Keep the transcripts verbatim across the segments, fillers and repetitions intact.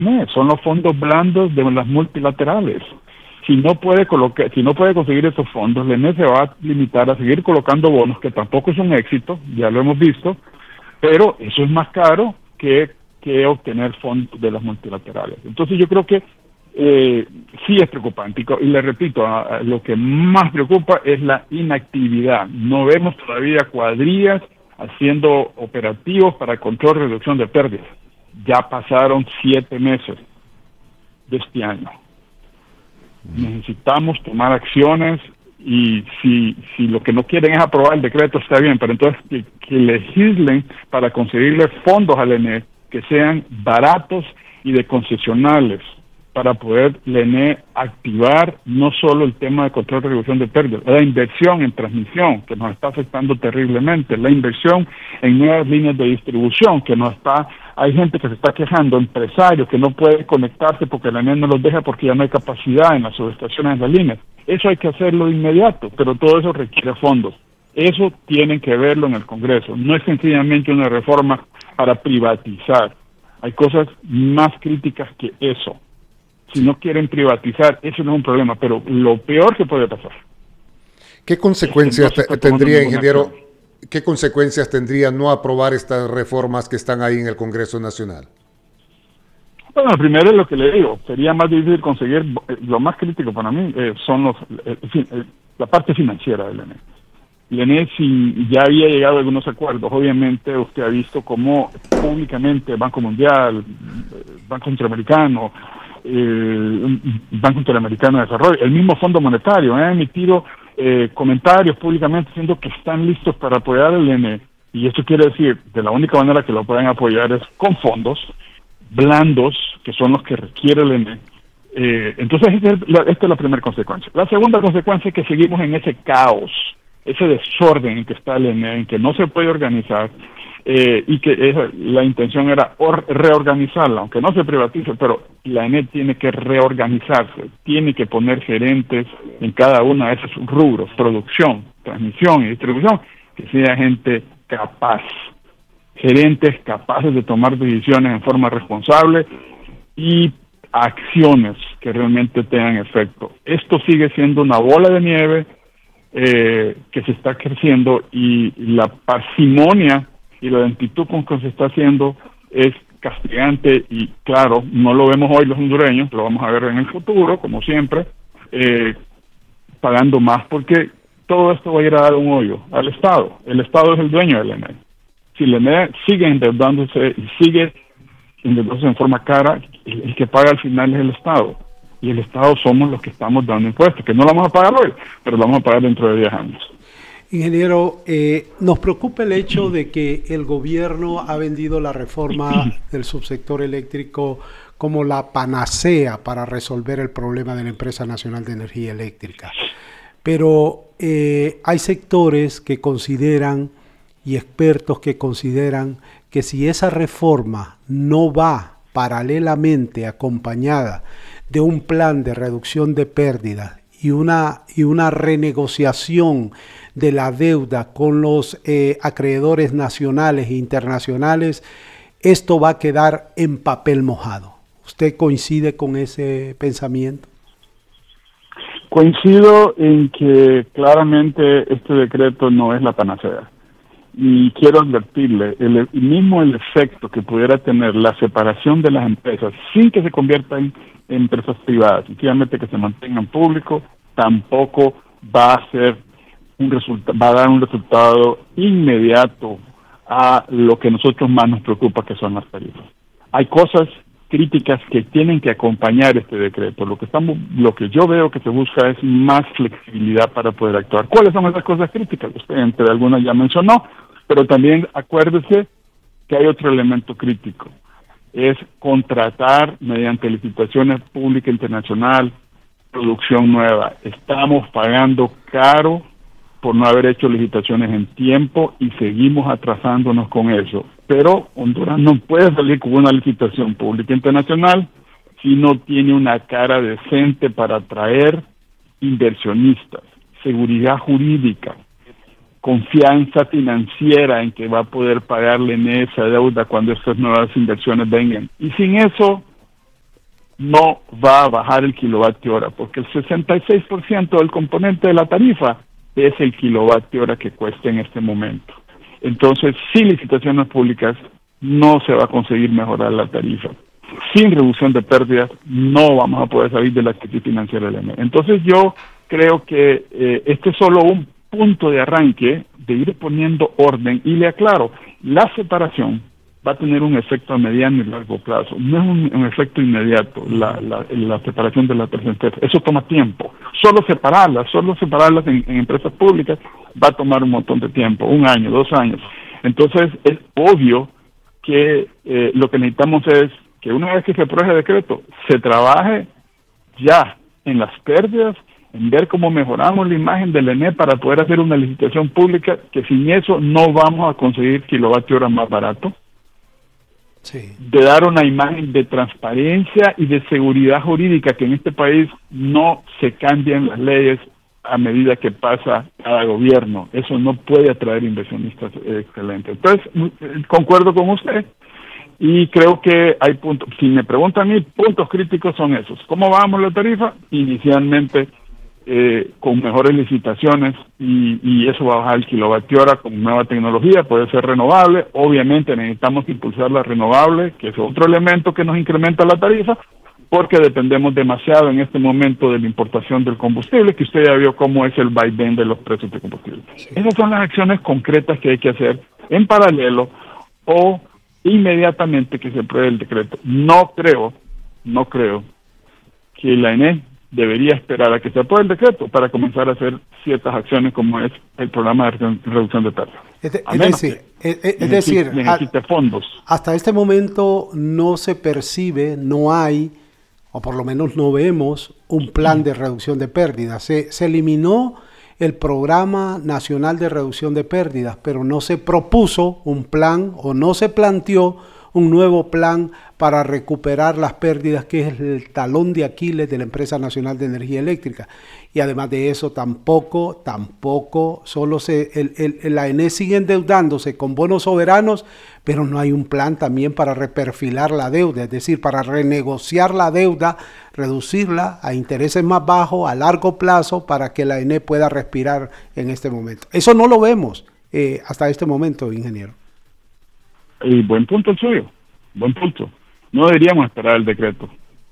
No, son los fondos blandos de las multilaterales. Si no puede colocar, si no puede conseguir esos fondos, la E N E se va a limitar a seguir colocando bonos, que tampoco es un éxito, ya lo hemos visto, pero eso es más caro que, que obtener fondos de las multilaterales. Entonces yo creo que eh, sí es preocupante. Y, y le repito, a, a lo que más preocupa es la inactividad. No vemos todavía cuadrillas haciendo operativos para control y reducción de pérdidas. Ya pasaron siete meses de este año. Necesitamos tomar acciones y si si lo que no quieren es aprobar el decreto está bien, pero entonces que, que legislen para conseguirle fondos al E N E que sean baratos y de concesionales para poder la E N E activar no solo el tema de control y reducción de pérdidas, la inversión en transmisión que nos está afectando terriblemente, la inversión en nuevas líneas de distribución que nos está, hay gente que se está quejando, empresarios que no pueden conectarse porque la E N E no los deja porque ya no hay capacidad en las subestaciones, en las líneas. Eso hay que hacerlo de inmediato, pero todo eso requiere fondos. Eso tienen que verlo en el Congreso. No es sencillamente una reforma para privatizar. Hay cosas más críticas que eso. Si no quieren privatizar, eso no es un problema, pero lo peor que puede pasar. ¿Qué consecuencias es que no tendría, ingeniero, acción. qué consecuencias tendría no aprobar estas reformas que están ahí en el Congreso Nacional? Bueno, primero es lo que le digo, sería más difícil conseguir, lo más crítico para mí eh, son los, eh, eh, la parte financiera del E N E. El E N E si ya había llegado a algunos acuerdos, obviamente usted ha visto cómo públicamente Banco Mundial, Banco Interamericano, eh, Banco Interamericano de Desarrollo, el mismo Fondo Monetario han emitido eh, comentarios públicamente diciendo que están listos para apoyar al E N E, y eso quiere decir, de la única manera que lo pueden apoyar es con fondos blandos, que son los que requiere el E N E. Eh, entonces, esta es, la, esta es la primera consecuencia. La segunda consecuencia es que seguimos en ese caos, ese desorden en que está el E N E, en que no se puede organizar, eh, y que es, la intención era or, reorganizarla, aunque no se privatice, pero la E N E tiene que reorganizarse, tiene que poner gerentes en cada uno de esos rubros, producción, transmisión y distribución, que sea gente capaz, gerentes capaces de tomar decisiones en forma responsable y acciones que realmente tengan efecto. Esto sigue siendo una bola de nieve eh, que se está creciendo, y la parsimonia y la lentitud con que se está haciendo es castigante, y claro, no lo vemos hoy los hondureños, lo vamos a ver en el futuro, como siempre, eh, pagando más, porque todo esto va a ir a dar un hoyo al Estado. El Estado es el dueño del E N E. Si el E N E sigue endeudándose y sigue endeudándose en forma cara, el, el que paga al final es el Estado. Y el Estado somos los que estamos dando impuestos, que no lo vamos a pagar hoy, pero lo vamos a pagar dentro de diez años. Ingeniero, eh, nos preocupa el hecho de que el gobierno ha vendido la reforma del subsector eléctrico como la panacea para resolver el problema de la Empresa Nacional de Energía Eléctrica. Pero eh, hay sectores que consideran y expertos que consideran que si esa reforma no va paralelamente acompañada de un plan de reducción de pérdidas y una, y una renegociación de la deuda con los eh, acreedores nacionales e internacionales, esto va a quedar en papel mojado. ¿Usted coincide con ese pensamiento? Coincido en que claramente este decreto no es la panacea. Y quiero advertirle, el, el mismo el efecto que pudiera tener la separación de las empresas sin que se conviertan en empresas privadas, sencillamente que se mantengan públicos, tampoco va a ser un resultado, va a dar un resultado inmediato a lo que a nosotros más nos preocupa, que son las tarifas. Hay cosas críticas que tienen que acompañar este decreto. Lo que estamos, lo que yo veo que se busca es más flexibilidad para poder actuar. ¿Cuáles son esas cosas críticas? Usted entre algunas ya mencionó, pero también acuérdese que hay otro elemento crítico, es contratar mediante licitaciones públicas internacional, producción nueva. Estamos pagando caro por no haber hecho licitaciones en tiempo y seguimos atrasándonos con eso. Pero Honduras no puede salir con una licitación pública internacional si no tiene una cara decente para atraer inversionistas, seguridad jurídica, confianza financiera en que va a poder pagarle en esa deuda cuando estas nuevas inversiones vengan. Y sin eso, no va a bajar el kilovatio hora, porque el sesenta y seis por ciento del componente de la tarifa es el kilovatio hora que cuesta en este momento. Entonces, sin licitaciones públicas, no se va a conseguir mejorar la tarifa. Sin reducción de pérdidas, no vamos a poder salir de la crisis financiera del E N E. Entonces, yo creo que eh, este es solo un punto de arranque de ir poniendo orden, y le aclaro, la separación va a tener un efecto a mediano y largo plazo, no es un, un efecto inmediato, la, la, la separación de la presente, eso toma tiempo, solo separarlas, solo separarlas en, en empresas públicas va a tomar un montón de tiempo, un año, dos años, entonces es obvio que eh, lo que necesitamos es que una vez que se apruebe el decreto, se trabaje ya en las pérdidas, en ver cómo mejoramos la imagen del E N E para poder hacer una licitación pública, que sin eso no vamos a conseguir kilovatio hora más barato. Sí. De dar una imagen de transparencia y de seguridad jurídica, que en este país no se cambian las leyes a medida que pasa cada gobierno. Eso no puede atraer inversionistas excelentes. Entonces, concuerdo con usted y creo que hay puntos, si me preguntan a mí, puntos críticos son esos. ¿Cómo bajamos la tarifa? Inicialmente eh, con mejores licitaciones y, y eso va a bajar el kilovatio hora con nueva tecnología, puede ser renovable. Obviamente necesitamos impulsar la renovable, que es otro elemento que nos incrementa la tarifa, porque dependemos demasiado en este momento de la importación del combustible, que usted ya vio cómo es el vaivén de los precios de combustible. Sí. Esas son las acciones concretas que hay que hacer en paralelo o inmediatamente que se apruebe el decreto. No creo, no creo que la E N E debería esperar a que se apruebe el decreto para comenzar a hacer ciertas acciones como es el programa de reducción de pérdidas. Es, de, es decir, es, es decir necesite a, fondos. Hasta este momento no se percibe, no hay, o por lo menos no vemos, un plan de reducción de pérdidas. Se, se eliminó el Programa Nacional de Reducción de Pérdidas, pero no se propuso un plan o no se planteó un nuevo plan para recuperar las pérdidas, que es el talón de Aquiles de la Empresa Nacional de Energía Eléctrica. Y además de eso, tampoco, tampoco, solo se, el, el, la E N E sigue endeudándose con bonos soberanos, pero no hay un plan también para reperfilar la deuda, es decir, para renegociar la deuda, reducirla a intereses más bajos, a largo plazo, para que la E N E pueda respirar en este momento. Eso no lo vemos eh, hasta este momento, ingeniero. Y buen punto el suyo, buen punto. No deberíamos esperar el decreto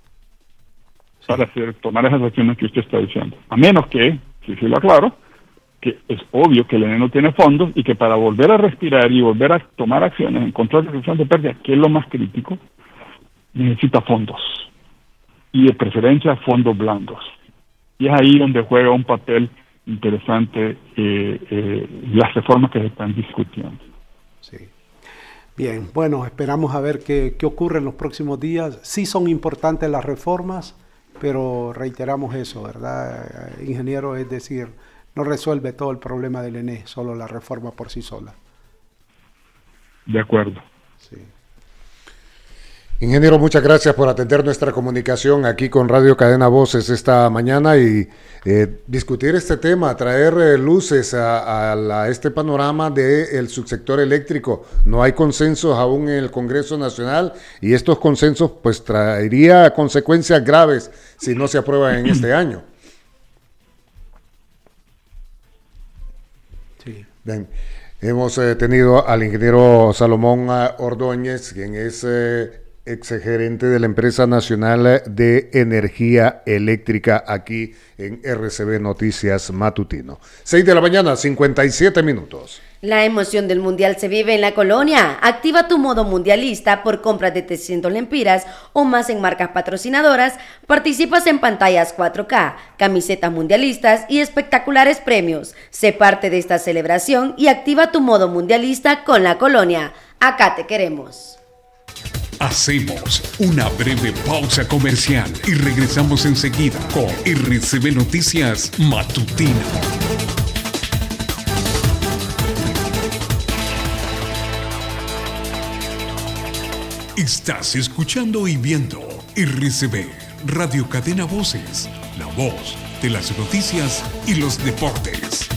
sí. para hacer, tomar esas acciones que usted está diciendo. A menos que, si sí lo aclaro, que es obvio que el E N E no tiene fondos y que para volver a respirar y volver a tomar acciones en contra de la reducción de pérdidas, que es lo más crítico, necesita fondos. Y de preferencia fondos blandos. Y es ahí donde juega un papel interesante eh, eh, las reformas que se están discutiendo. Sí. Bien, bueno, esperamos a ver qué, qué ocurre en los próximos días. Sí son importantes las reformas, pero reiteramos eso, ¿verdad, ingeniero? Es decir, no resuelve todo el problema del E N E, solo la reforma por sí sola. De acuerdo. Sí. Ingeniero, muchas gracias por atender nuestra comunicación aquí con Radio Cadena Voces esta mañana y eh, discutir este tema, traer eh, luces a, a, la, a este panorama del subsector eléctrico. No hay consensos aún en el Congreso Nacional y estos consensos pues traería consecuencias graves si no se aprueban en este año. Sí. Bien. Hemos eh, tenido al ingeniero Salomón Ordóñez, quien es eh, exgerente de la Empresa Nacional de Energía Eléctrica aquí en R C B Noticias Matutino. seis de la mañana, cincuenta y siete minutos. La emoción del Mundial se vive en la Colonia. Activa tu modo mundialista por compras de trescientos lempiras o más en marcas patrocinadoras. Participas en pantallas cuatro K, camisetas mundialistas y espectaculares premios. Sé parte de esta celebración y activa tu modo mundialista con la Colonia. Acá te queremos. Hacemos una breve pausa comercial y regresamos enseguida con R C B Noticias Matutino. Estás escuchando y viendo R C B, Radio Cadena Voces, la voz de las noticias y los deportes.